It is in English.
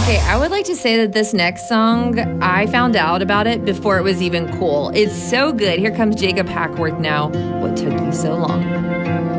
Okay, I would like to say that this next song, I found out about it before it was even cool. It's so good. Here comes Jacob Hackworth now. What took you so long?